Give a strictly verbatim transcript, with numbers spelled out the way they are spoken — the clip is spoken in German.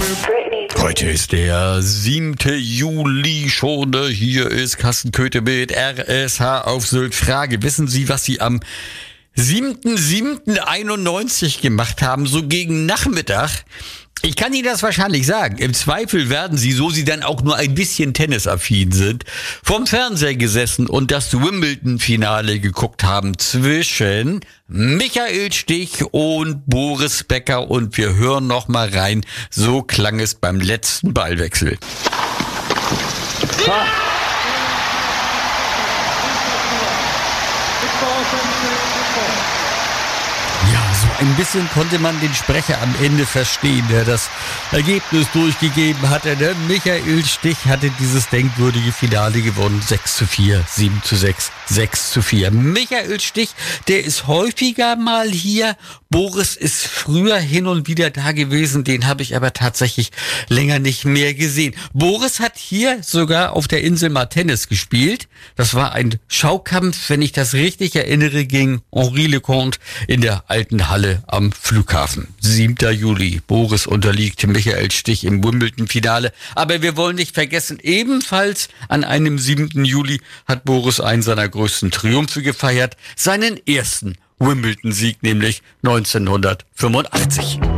Heute ist der siebte Juli schon. Hier ist Carsten Köthe mit R S H auf Sylt. Frage, wissen Sie, was Sie am siebten siebten einundneunzig gemacht haben, so gegen Nachmittag? Ich kann Ihnen das wahrscheinlich sagen. Im Zweifel werden Sie, so Sie dann auch nur ein bisschen tennisaffin sind, vom Fernseher gesessen und das Wimbledon-Finale geguckt haben zwischen Michael Stich und Boris Becker. Und wir hören noch mal rein. So klang es beim letzten Ballwechsel. Ha. Ja, so ein bisschen konnte man den Sprecher am Ende verstehen, der das Ergebnis durchgegeben hatte. Ne? Michael Stich hatte dieses denkwürdige Finale gewonnen. sechs zu vier, sieben zu sechs, sechs zu vier. Michael Stich, der ist häufiger mal hier. Boris ist früher hin und wieder da gewesen. Den habe ich aber tatsächlich länger nicht mehr gesehen. Boris hat hier sogar auf der Insel mal Tennis gespielt. Das war ein Schaukampf, wenn ich das richtig erinnere, gegen Henri Leconte in der alten Halle am Flughafen. siebter Juli. Boris unterliegt Michael Stich im Wimbledon-Finale. Aber wir wollen nicht vergessen, ebenfalls an einem siebten Juli hat Boris einen seiner größten Triumphe gefeiert. Seinen ersten Wimbledon-Sieg, nämlich neunzehnhundertfünfundachtzig.